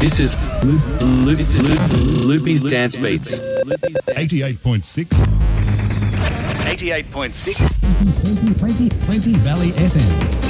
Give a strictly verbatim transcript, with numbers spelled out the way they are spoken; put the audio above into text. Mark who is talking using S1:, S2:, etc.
S1: This is Loop, Loop, Loopy's Dance Beats.
S2: eighty-eight point six.
S3: eighty-eight point six.
S4: twenty, twenty, twenty Valley F M.